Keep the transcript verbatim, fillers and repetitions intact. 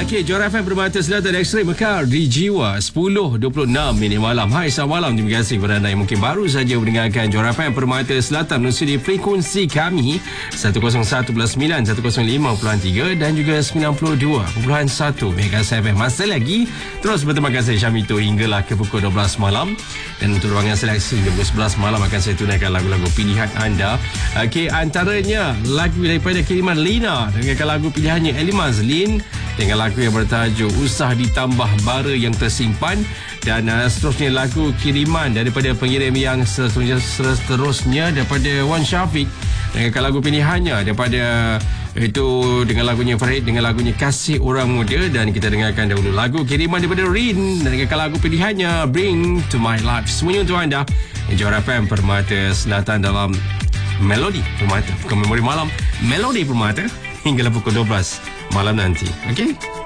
Okey, Johor F M Permata Selatan X-Ray Mekar di Jiwa sepuluh dua puluh enam minit malam. Hai, selamat malam. Terima kasih kepada anda yang mungkin baru saja mendengarkan Johor F M Permata Selatan melalui frekuensi kami seratus satu perpuluhan sembilan, seratus lima perpuluhan tiga dan juga sembilan puluh dua perpuluhan satu Megas F M. Masih lagi terus bertemankan saya Syamito hinggalah ke pukul dua belas malam. Dan untuk ruangan seleksi hingga pukul sebelas malam akan saya tunaikan lagu-lagu pilihan anda. Okey, antaranya lagu daripada kiriman Lina dengan lagu pilihannya Elima Zlin dengan lagu yang bertajuk Usah Ditambah Bara Yang Tersimpan, dan uh, seterusnya lagu kiriman daripada pengirim yang seterusnya, seterusnya daripada Wan Syafiq dengan lagu pilihannya daripada itu dengan lagunya Farid dengan lagunya Kasih Orang Muda. Dan kita dengarkan dahulu lagu kiriman daripada Rin dengan lagu pilihannya Bring to My Life. Semuanya untuk anda Johor F M Permata Selatan dalam Melodi Permata, bukan Memori Malam, Melodi Permata hinggalah pukul dua belas malam nanti. Okey.